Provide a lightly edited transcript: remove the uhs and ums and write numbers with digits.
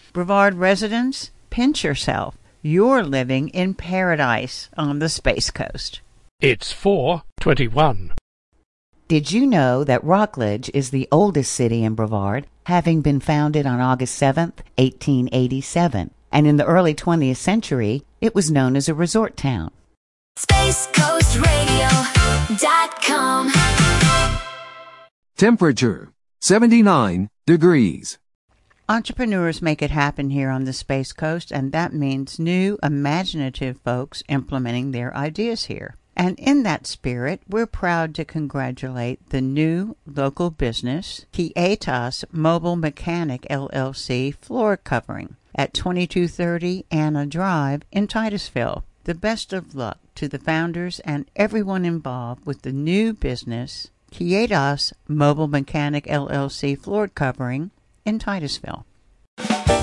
Brevard residents, pinch yourself. You're living in paradise on the Space Coast. It's 4:21. Did you know that Rockledge is the oldest city in Brevard, having been founded on August 7th, 1887, and in the early 20th century, it was known as a resort town. SpaceCoastRadio.com. Temperature 79 degrees. Entrepreneurs make it happen here on the Space Coast, and that means new, imaginative folks implementing their ideas here. And in that spirit, we're proud to congratulate the new local business, Quietas Mobile Mechanic LLC floor covering at 2230 Anna Drive in Titusville. The best of luck to the founders and everyone involved with the new business, Quietas Mobile Mechanic LLC floor covering in Titusville.